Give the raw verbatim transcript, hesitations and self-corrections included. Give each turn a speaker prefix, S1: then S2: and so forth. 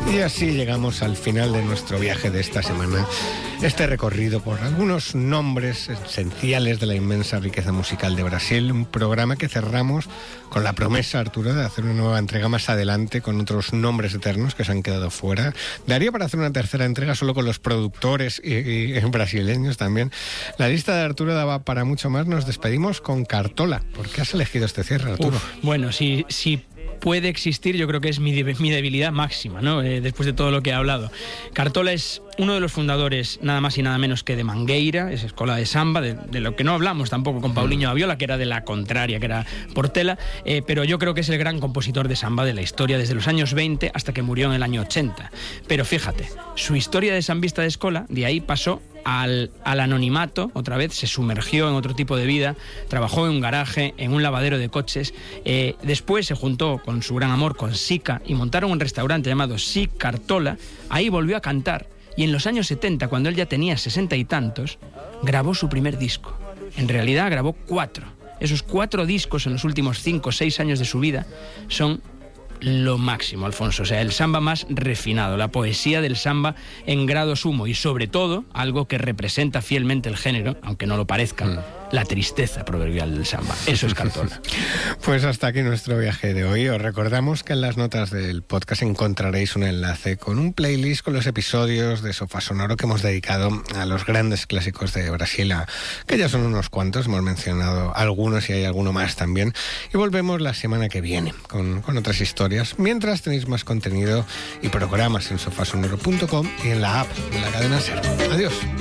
S1: Y así llegamos al final de nuestro viaje de esta semana. Este recorrido por algunos nombres esenciales de la inmensa riqueza musical de Brasil. Un programa que cerramos con la promesa, Arturo, de hacer una nueva entrega más adelante con otros nombres eternos que se han quedado fuera. Daría para hacer una tercera entrega solo con los productores y, y brasileños también. La lista de Arturo daba para mucho más. Nos despedimos con Cartola. ¿Por qué has elegido este cierre, Arturo?
S2: Uf, bueno, sí, sí. puede existir, yo creo que es mi, mi debilidad máxima, ¿no? Eh, después de todo lo que he hablado. Cartola es uno de los fundadores, nada más y nada menos que de Mangueira, esa escuela de samba, de, de lo que no hablamos tampoco con Paulinho Aviola, que era de la contraria, que era Portela, eh, pero yo creo que es el gran compositor de samba de la historia desde los años veinte hasta que murió en el año ochenta. Pero fíjate, su historia de sambista de escola, de ahí pasó Al, al anonimato, otra vez, se sumergió en otro tipo de vida, trabajó en un garaje, en un lavadero de coches, eh, después se juntó con su gran amor, con Sica, y montaron un restaurante llamado Si Cartola. Ahí volvió a cantar, y en los años setenta, cuando él ya tenía sesenta y tantos, grabó su primer disco. En realidad grabó cuatro. Esos cuatro discos en los últimos cinco o seis años de su vida son lo máximo, Alfonso. O sea, el samba más refinado, la poesía del samba en grado sumo y, sobre todo, algo que representa fielmente el género, aunque no lo parezca, mm. la tristeza proverbial del samba. Eso es Cartola.
S1: Pues hasta aquí nuestro viaje de hoy. Os recordamos que en las notas del podcast encontraréis un enlace con un playlist con los episodios de Sofá Sonoro que hemos dedicado a los grandes clásicos de Brasil, que ya son unos cuantos, hemos mencionado algunos y hay alguno más también. Y volvemos la semana que viene con, con otras historias. Mientras tenéis más contenido y programas en sofá sonoro punto com y en la app de la cadena SER. Adiós.